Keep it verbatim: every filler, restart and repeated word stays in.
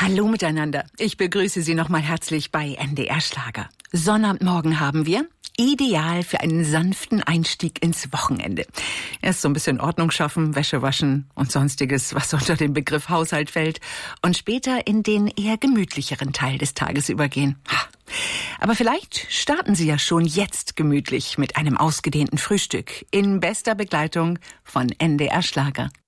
Hallo miteinander. Ich begrüße Sie nochmal herzlich bei N D R Schlager. Sonnabendmorgen haben wir. Ideal für einen sanften Einstieg ins Wochenende. Erst so ein bisschen Ordnung schaffen, Wäsche waschen und sonstiges, was unter den Begriff Haushalt fällt. Und später in den eher gemütlicheren Teil des Tages übergehen. Ha. Aber vielleicht starten Sie ja schon jetzt gemütlich mit einem ausgedehnten Frühstück in bester Begleitung von N D R Schlager.